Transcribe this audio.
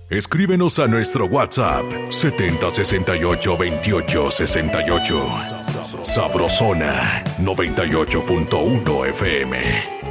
Escríbenos a nuestro WhatsApp 7068-2868. Sabrosona 98.1 FM.